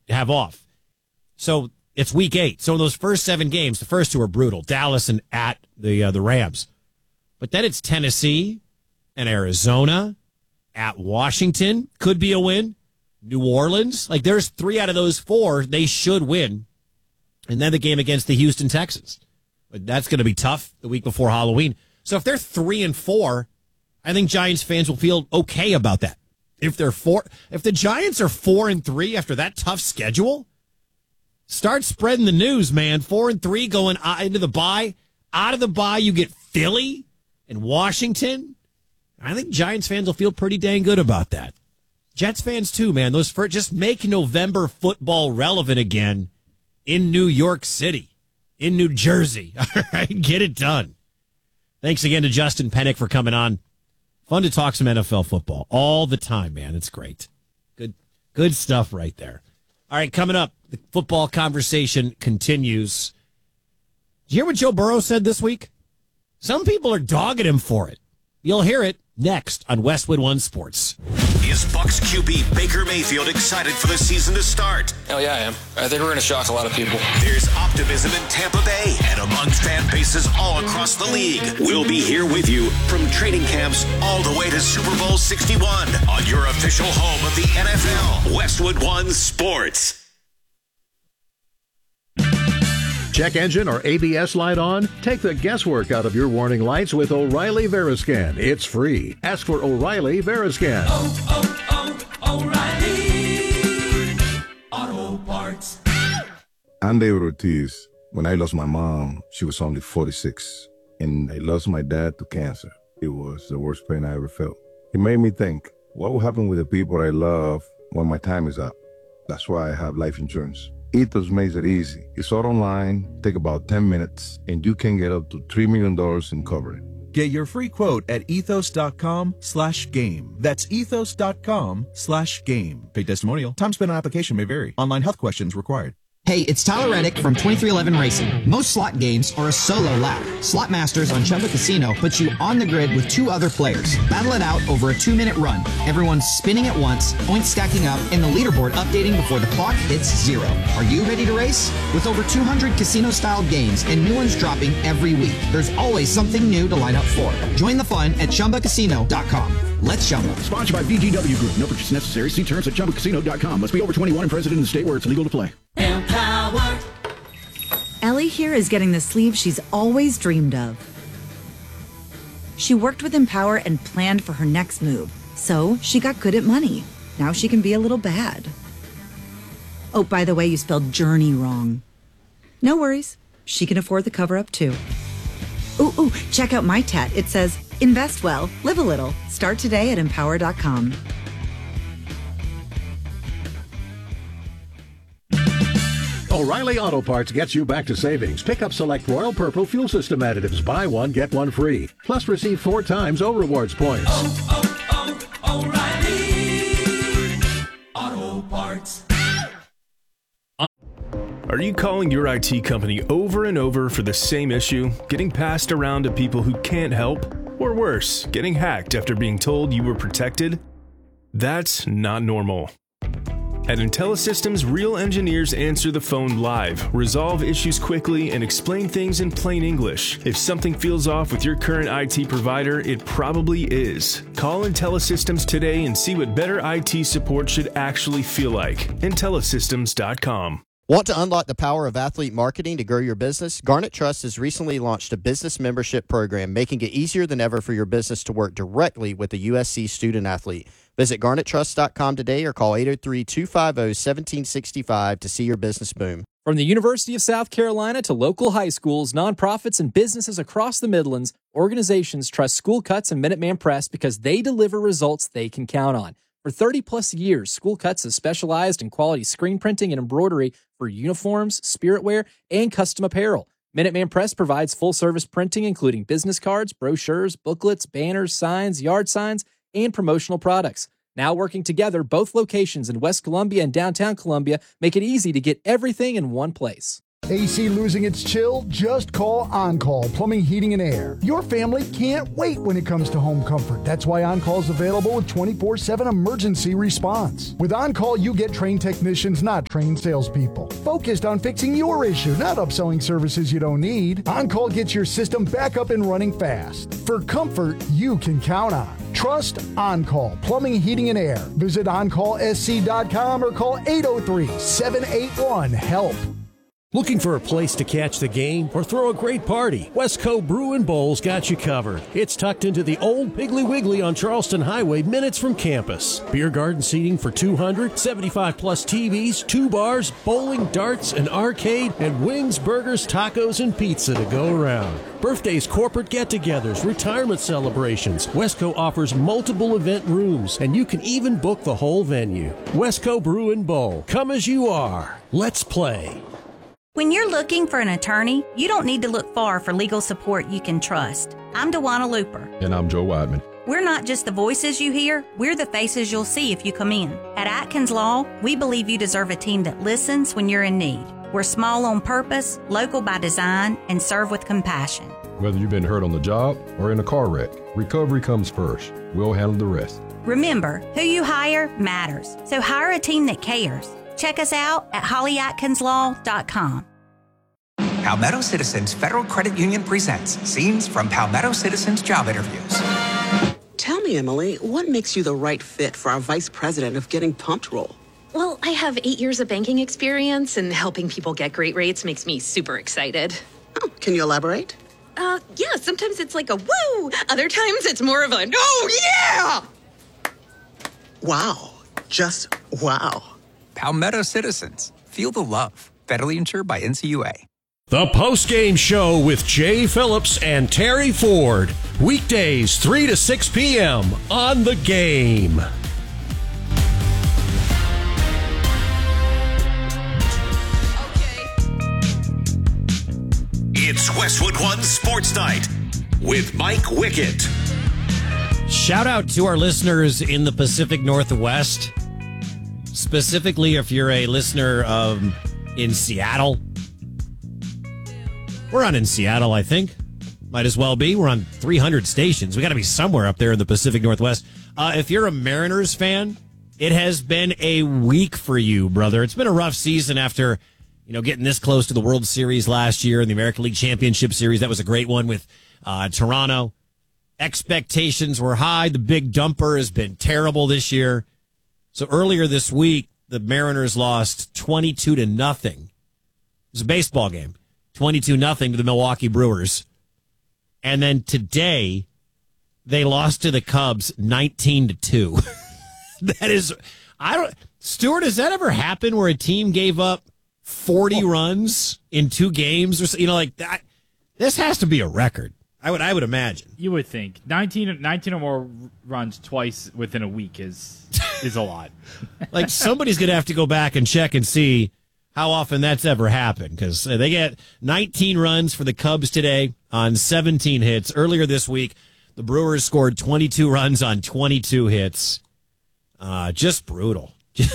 have off. So it's week 8. So those first 7 games, the first 2 are brutal. Dallas and at the Rams. But then it's Tennessee and Arizona, at Washington, could be a win. New Orleans, like there's 3 out of those 4 they should win. And then the game against the Houston Texans. But that's going to be tough the week before Halloween. So if they're 3-4, I think Giants fans will feel okay about that. If the Giants are 4-3 after that tough schedule, start spreading the news, man. 4-3 going into the bye. Out of the bye, you get Philly and Washington. I think Giants fans will feel pretty dang good about that. Jets fans too, man. Just make November football relevant again in New York City, in New Jersey. All right, get it done. Thanks again to Justin Pennick for coming on. Fun to talk some NFL football all the time, man. It's great. Good stuff right there. All right, coming up, the football conversation continues. Did you hear what Joe Burrow said this week? Some people are dogging him for it. You'll hear it next on Westwood One Sports. Is Bucs QB Baker Mayfield excited for the season to start? Hell yeah, I am. I think we're going to shock a lot of people. There's optimism in Tampa Bay and among fan bases all across the league. We'll be here with you from training camps all the way to Super Bowl 61 on your official home of the NFL, Westwood One Sports. Check engine or ABS light on? Take the guesswork out of your warning lights with O'Reilly Veriscan. It's free. Ask for O'Reilly Veriscan. O'Reilly Auto Parts. I'm David Ortiz. When I lost my mom, she was only 46. And I lost my dad to cancer. It was the worst pain I ever felt. It made me think, what will happen with the people I love when my time is up? That's why I have life insurance. Ethos makes it easy. It's all online, take about 10 minutes, and you can get up to $3 million in coverage. Get your free quote at ethos.com/game. That's ethos.com/game. Paid testimonial. Time spent on application may vary. Online health questions required. Hey, it's Tyler Reddick from 2311 Racing. Most slot games are a solo lap. Slot Masters on Chumba Casino puts you on the grid with 2 other players. Battle it out over a 2-minute run. Everyone's spinning at once, points stacking up, and the leaderboard updating before the clock hits 0. Are you ready to race? With over 200 casino-style games and new ones dropping every week, there's always something new to line up for. Join the fun at ChumbaCasino.com. Let's Chumba. Sponsored by VGW Group. No purchase necessary. See terms at ChumbaCasino.com. Must be over 21 and present in the state where it's legal to play. Empower. Ellie here is getting the sleeve she's always dreamed of. She worked with Empower and planned for her next move. So she got good at money. Now she can be a little bad. Oh, by the way, you spelled journey wrong. No worries. She can afford the cover-up too. Ooh, check out my tat. It says, invest well, live a little. Start today at empower.com. O'Reilly Auto Parts gets you back to savings. Pick up select Royal Purple fuel system additives. Buy one, get one free. Plus receive 4 times O-Rewards points. O'Reilly Auto Parts. Are you calling your IT company over and over for the same issue, getting passed around to people who can't help? Or worse, getting hacked after being told you were protected? That's not normal. At IntelliSystems, real engineers answer the phone live, resolve issues quickly, and explain things in plain English. If something feels off with your current IT provider, it probably is. Call IntelliSystems today and see what better IT support should actually feel like. IntelliSystems.com. Want to unlock the power of athlete marketing to grow your business? Garnet Trust has recently launched a business membership program, making it easier than ever for your business to work directly with a USC student athlete. Visit garnettrust.com today or call 803-250-1765 to see your business boom. From the University of South Carolina to local high schools, nonprofits, and businesses across the Midlands, organizations trust School Cuts and Minuteman Press because they deliver results they can count on. For 30-plus years, School Cuts has specialized in quality screen printing and embroidery for uniforms, spiritwear, and custom apparel. Minuteman Press provides full-service printing, including business cards, brochures, booklets, banners, signs, yard signs, and promotional products. Now working together, both locations in West Columbia and downtown Columbia make it easy to get everything in one place. AC losing its chill? Just call OnCall Plumbing, Heating, and Air. Your family can't wait when it comes to home comfort. That's why OnCall is available with 24/7 emergency response. With OnCall, you get trained technicians, not trained salespeople. Focused on fixing your issue, not upselling services you don't need. OnCall gets your system back up and running fast. For comfort you can count on. Trust OnCall Plumbing, Heating, and Air. Visit OnCallSC.com or call 803-781-HELP. Looking for a place to catch the game or throw a great party? Westco Brew and Bowl's got you covered. It's tucked into the old Piggly Wiggly on Charleston Highway, minutes from campus. Beer garden seating for 200, 75-plus TVs, 2 bars, bowling, darts, an arcade, and wings, burgers, tacos, and pizza to go around. Birthdays, corporate get-togethers, retirement celebrations. Westco offers multiple event rooms, and you can even book the whole venue. Westco Brew and Bowl. Come as you are. Let's play. When you're looking for an attorney, you don't need to look far for legal support you can trust. I'm Dewana Looper. And I'm Joe Weidman. We're not just the voices you hear, we're the faces you'll see if you come in. At Atkins Law, we believe you deserve a team that listens when you're in need. We're small on purpose, local by design, and serve with compassion. Whether you've been hurt on the job or in a car wreck, recovery comes first. We'll handle the rest. Remember, who you hire matters, so hire a team that cares. Check us out at hollyatkinslaw.com. Palmetto Citizens Federal Credit Union presents scenes from Palmetto Citizens job interviews. Tell me, Emily, what makes you the right fit for our vice president of Getting Pumped role? Well, I have 8 years of banking experience, and helping people get great rates makes me super excited. Oh, can you elaborate? Yeah, sometimes it's like a woo. Other times it's more of a oh, yeah! Wow. Just wow. Palmetto Citizens. Feel the love. Federally insured by NCUA. The Post-Game Show with Jay Phillips and Terry Ford. Weekdays 3 to 6 p.m. on The Game. It's Westwood One Sports Night with Mike Wickett. Shout out to our listeners in the Pacific Northwest. Specifically, if you're a listener in Seattle. We're on in Seattle, I think. Might as well be. We're on 300 stations. We got to be somewhere up there in the Pacific Northwest. If you're a Mariners fan, it has been a week for you, brother. It's been a rough season after, getting this close to the World Series last year and the American League Championship Series. That was a great one with Toronto. Expectations were high. The big dumper has been terrible this year. So earlier this week, the Mariners lost 22-0. It was a baseball game. 22-0 to the Milwaukee Brewers. And then today, they lost to the Cubs 19-2. That is, Stuart, has that ever happened where a team gave up 40 runs in 2 games? Or like that? This has to be a record. I would imagine. You would think 19 or more runs twice within a week is a lot. Like somebody's going to have to go back and check and see how often that's ever happened, because they get 19 runs for the Cubs today on 17 hits. Earlier this week, the Brewers scored 22 runs on 22 hits. Just brutal.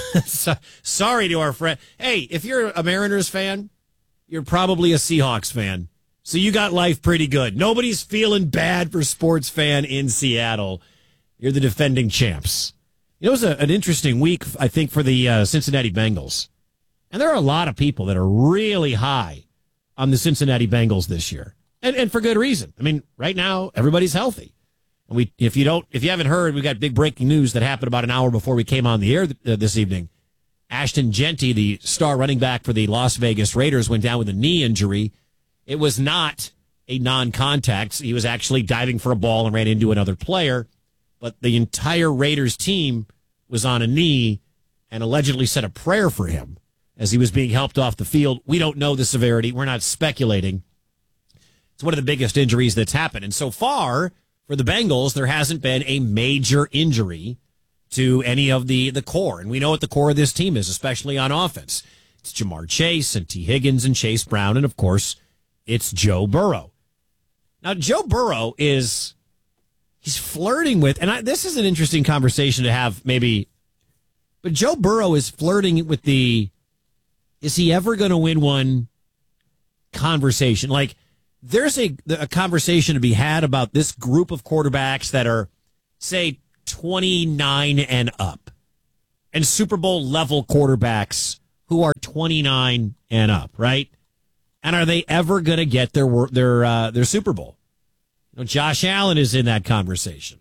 Sorry to our friend. Hey, if you're a Mariners fan, you're probably a Seahawks fan. So you got life pretty good. Nobody's feeling bad for sports fan in Seattle. You're the defending champs. It was an interesting week, I think, for the Cincinnati Bengals. And there are a lot of people that are really high on the Cincinnati Bengals this year. And for good reason. I mean, right now, everybody's healthy. And if you haven't heard, we got big breaking news that happened about an hour before we came on the air this evening. Ashton Genty, the star running back for the Las Vegas Raiders, went down with a knee injury. It was not a non-contact. He was actually diving for a ball and ran into another player. But the entire Raiders team was on a knee and allegedly said a prayer for him as he was being helped off the field. We don't know the severity. We're not speculating. It's one of the biggest injuries that's happened. And so far, for the Bengals, there hasn't been a major injury to any of the core. And we know what the core of this team is, especially on offense. It's Jamar Chase and T. Higgins and Chase Brown. And, of course, it's Joe Burrow. Now, Joe Burrow he's flirting with, and this is an interesting conversation to have maybe, but Joe Burrow is flirting with is he ever going to win one conversation. Like, there's a conversation to be had about this group of quarterbacks that are, say, 29 and up, and Super Bowl level quarterbacks who are 29 and up, right? And are they ever going to get their Super Bowl? You know, Josh Allen is in that conversation.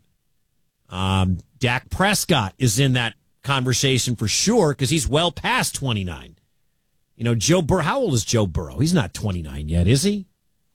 Dak Prescott is in that conversation for sure because he's well past 29. You know, Joe Burrow. How old is Joe Burrow? He's not 29 yet, is he?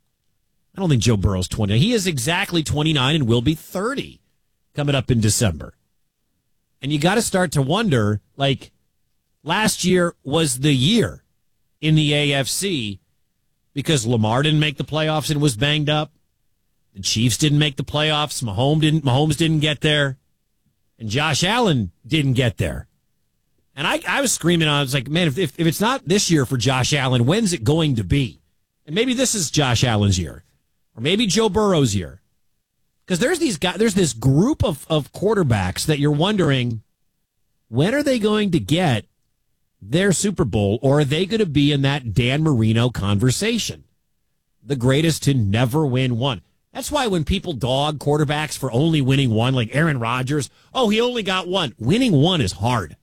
I don't think Joe Burrow's 29. He is exactly 29 and will be 30 coming up in December. And you got to start to wonder, like, last year was the year in the AFC because Lamar didn't make the playoffs and was banged up. The Chiefs didn't make the playoffs. Mahomes didn't get there. And Josh Allen didn't get there. And I was screaming on, I was like, man, if it's not this year for Josh Allen, when's it going to be? And maybe this is Josh Allen's year. Or maybe Joe Burrow's year. Because there's this group of quarterbacks that you're wondering, when are they going to get their Super Bowl, or are they going to be in that Dan Marino conversation? The greatest to never win one. That's why when people dog quarterbacks for only winning one, like Aaron Rodgers, oh, he only got one. Winning one is hard.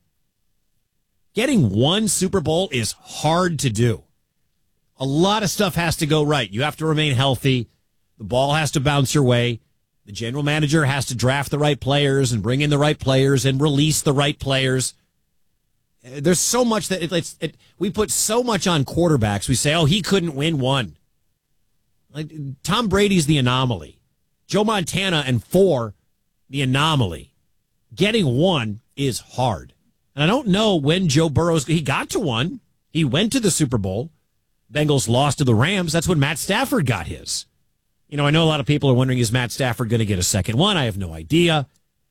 Getting one Super Bowl is hard to do. A lot of stuff has to go right. You have to remain healthy. The ball has to bounce your way. The general manager has to draft the right players and bring in the right players and release the right players. There's so much that we put so much on quarterbacks. We say, oh, he couldn't win one. Like Tom Brady's the anomaly. Joe Montana and 4, the anomaly. Getting one is hard. And I don't know when Joe Burrow's, he got to one. He went to the Super Bowl. Bengals lost to the Rams. That's when Matt Stafford got his. You know, I know a lot of people are wondering, is Matt Stafford going to get a second one? I have no idea.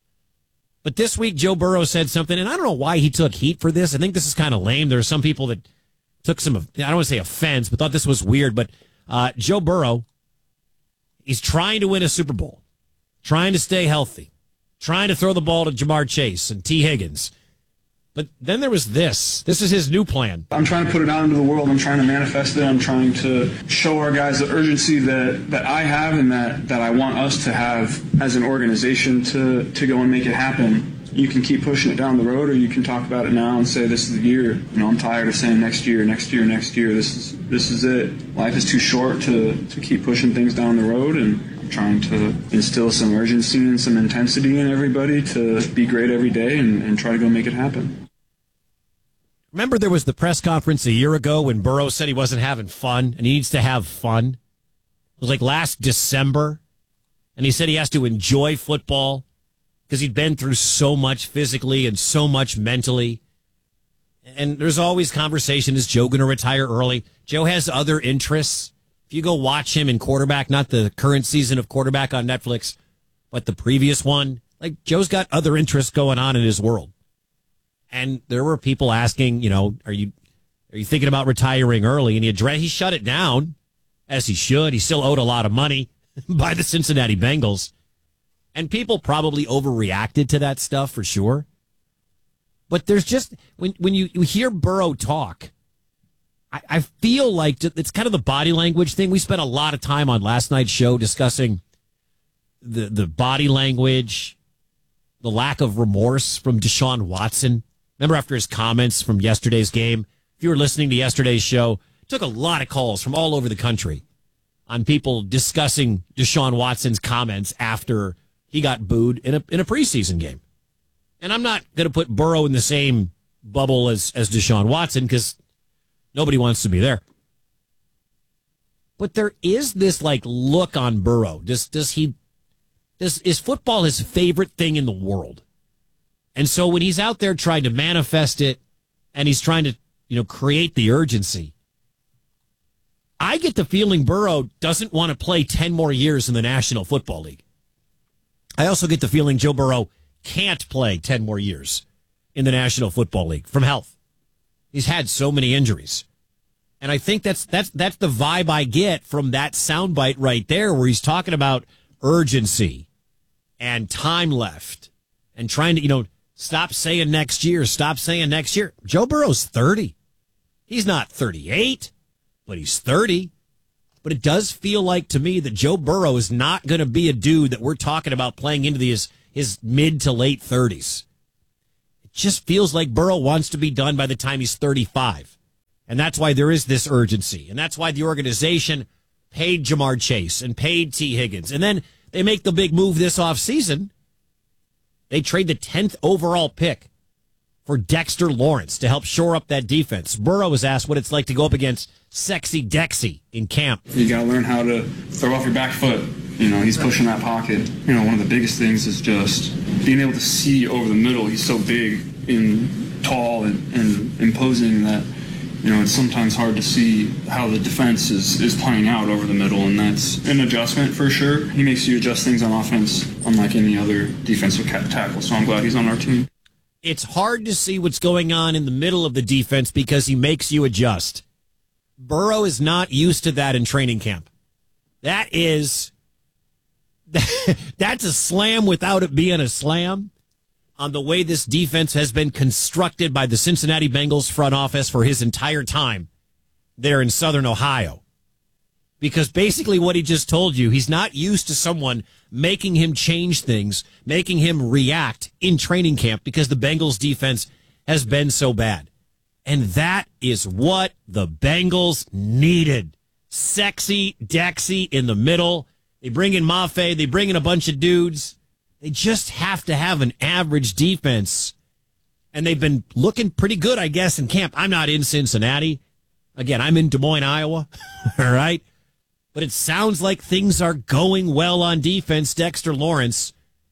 But this week, Joe Burrow said something, and I don't know why he took heat for this. I think this is kind of lame. There are some people that took some, I don't want to say offense, but thought this was weird. But Joe Burrow, he's trying to win a Super Bowl, trying to stay healthy, trying to throw the ball to Jamar Chase and T. Higgins. But then there was this. This is his new plan. I'm trying to put it out into the world. I'm trying to manifest it. I'm trying to show our guys the urgency that I have and that I want us to have as an organization to go and make it happen. You can keep pushing it down the road, or you can talk about it now and say this is the year. You know, I'm tired of saying next year, next year, next year. This is it. Life is too short to keep pushing things down the road, and I'm trying to instill some urgency and some intensity in everybody to be great every day and try to go make it happen. Remember there was the press conference a year ago when Burrow said he wasn't having fun and he needs to have fun? It was like last December. And he said he has to enjoy football because he'd been through so much physically and so much mentally. And there's always conversation, is Joe going to retire early? Joe has other interests. If you go watch him in quarterback, not the current season of quarterback on Netflix, but the previous one, like Joe's got other interests going on in his world. And there were people asking, you know, are you thinking about retiring early? And he shut it down, as he should. He still owed a lot of money by the Cincinnati Bengals. And people probably overreacted to that stuff for sure. But there's just, when you hear Burrow talk, I feel like it's kind of the body language thing. We spent a lot of time on last night's show discussing the body language, the lack of remorse from Deshaun Watson. Remember after his comments from yesterday's game? If you were listening to yesterday's show, it took a lot of calls from all over the country on people discussing Deshaun Watson's comments after he got booed in a preseason game. And I'm not going to put Burrow in the same bubble as Deshaun Watson because nobody wants to be there. But there is this like look on Burrow. Is football his favorite thing in the world? And so when he's out there trying to manifest it and he's trying to, you know, create the urgency, I get the feeling Burrow doesn't want to play 10 more years in the National Football League. I also get the feeling Joe Burrow can't play 10 more years in the National Football League from health. He's had so many injuries. And I think that's the vibe I get from that soundbite right there where he's talking about urgency and time left and trying to, you know, stop saying next year. Joe Burrow's 30. He's not 38, but he's 30. But it does feel like to me that Joe Burrow is not going to be a dude that we're talking about playing into his mid to late 30s. It just feels like Burrow wants to be done by the time he's 35. And that's why there is this urgency. And that's why the organization paid Jamar Chase and paid T. Higgins. And then they make the big move this offseason. They trade the 10th overall pick for Dexter Lawrence to help shore up that defense. Burrow was asked what it's like to go up against Sexy Dexy in camp. You got to learn how to throw off your back foot. You know, he's pushing that pocket. You know, one of the biggest things is just being able to see over the middle. He's so big and tall and imposing that, you know, it's sometimes hard to see how the defense is playing out over the middle, and that's an adjustment for sure. He makes you adjust things on offense unlike any other defensive tackle, so I'm glad he's on our team. It's hard to see what's going on in the middle of the defense because he makes you adjust. Burrow is not used to that in training camp. That's a slam without it being a slam on the way this defense has been constructed by the Cincinnati Bengals front office for his entire time there in Southern Ohio. Because basically what he just told you, he's not used to someone making him change things, making him react in training camp because the Bengals defense has been so bad. And that is what the Bengals needed. Sexy Dexy in the middle. They bring in Mafe. They bring in a bunch of dudes. They just have to have an average defense. And they've been looking pretty good, I guess, in camp. I'm not in Cincinnati. Again, I'm in Des Moines, Iowa. All right. But it sounds like things are going well on defense. Dexter Lawrence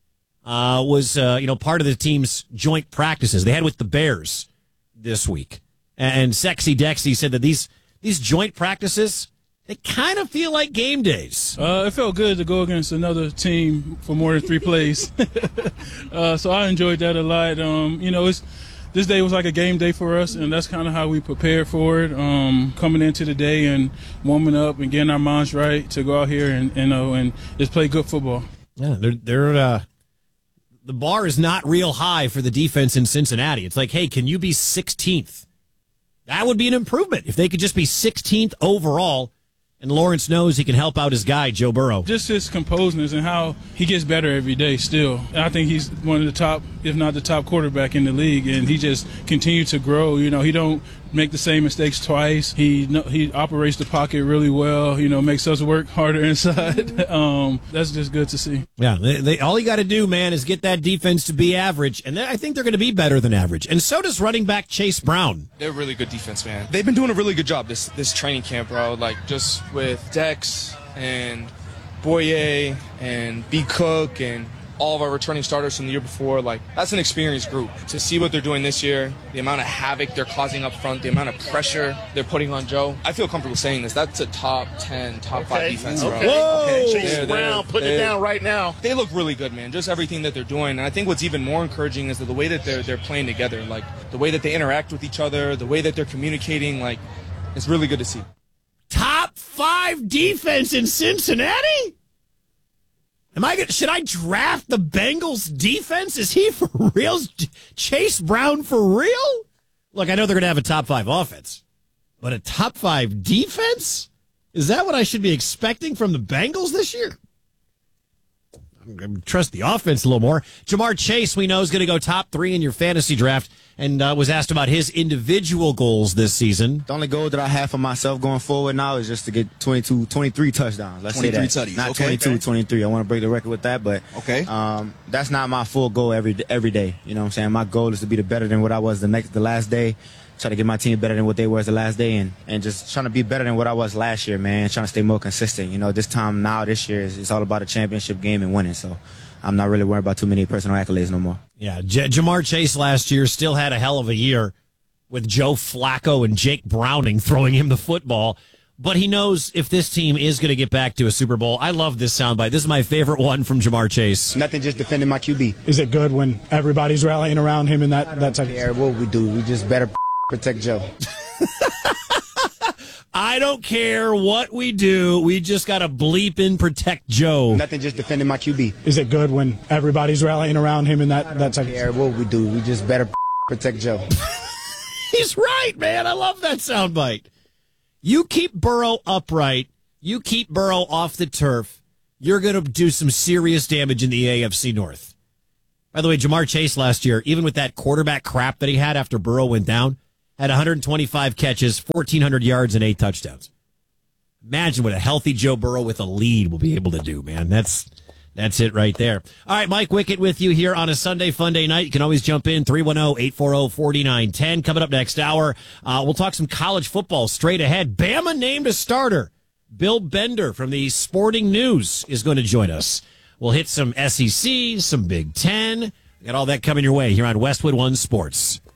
was part of the team's joint practices they had with the Bears this week. And Sexy Dexy said that these joint practices, they kind of feel like game days. It felt good to go against another team for more than 3 plays. So I enjoyed that a lot. This day was like a game day for us, and that's kind of how we prepared for it. Coming into the day and warming up and getting our minds right to go out here and just play good football. Yeah, the bar is not real high for the defense in Cincinnati. It's like, hey, can you be 16th? That would be an improvement if they could just be 16th overall. And Lawrence knows he can help out his guy, Joe Burrow. Just his composedness and how he gets better every day still. I think he's one of the top, if not the top quarterback in the league, and he just continues to grow. You know, he don't make the same mistakes twice. He operates the pocket really well, makes us work harder inside. That's just good to see. Yeah, all you got to do, man, is get that defense to be average, and I think they're going to be better than average. And so does running back Chase Brown. They're a really good defense, man. They've been doing a really good job this training camp, bro. Like, just with Dex and Boye and B. Cook and all of our returning starters from the year before, like, that's an experienced group. To see what they're doing this year, the amount of havoc they're causing up front, the amount of pressure they're putting on Joe, I feel comfortable saying this. That's a top 10, top 5 defense, bro. Whoa! Chase Brown, put it down right now. They look really good, man. Just everything that they're doing. And I think what's even more encouraging is the way that they're playing together, like the way that they interact with each other, the way that they're communicating. Like, it's really good to see. Top 5 defense in Cincinnati? Should I draft the Bengals defense? Is he for real? Chase Brown for real? Look, I know they're going to have a top 5 offense, but a top 5 defense? Is that what I should be expecting from the Bengals this year? I trust the offense a little more. Jamar Chase, we know, is going to go top 3 in your fantasy draft, and was asked about his individual goals this season. The only goal that I have for myself going forward now is just to get 23 touchdowns. Let's say that. 23 tutties. Not 22, 23. I want to break the record with that, but that's not my full goal every day. You know what I'm saying? My goal is to be better than what I was the last day. Try to get my team better than what they were the last day, and just trying to be better than what I was last year, man. Trying to stay more consistent. This year, it's all about a championship game and winning. So I'm not really worried about too many personal accolades no more. Yeah, Jamar Chase last year still had a hell of a year with Joe Flacco and Jake Browning throwing him the football. But he knows if this team is going to get back to a Super Bowl. I love this soundbite. This is my favorite one from Jamar Chase. Nothing, just defending my QB. Is it good when everybody's rallying around him in that type of thing? What we do, we just better protect Joe. I don't care what we do. We just got to bleep and protect Joe. Nothing, just defending my QB. Is it good when everybody's rallying around him in that type of thing? What we do, we just better protect Joe. He's right, man. I love that soundbite. You keep Burrow upright, You keep Burrow off the turf, you're going to do some serious damage in the AFC North. By the way, Jamar Chase last year, even with that quarterback crap that he had after Burrow went down, had 125 catches, 1,400 yards, and 8 touchdowns. Imagine what a healthy Joe Burrow with a lead will be able to do, man. That's it right there. All right, Mike Wickett with you here on a Sunday Funday night. You can always jump in, 310-840-4910. Coming up next hour, we'll talk some college football straight ahead. Bama named a starter. Bill Bender from the Sporting News is going to join us. We'll hit some SEC, some Big Ten. We got all that coming your way here on Westwood One Sports.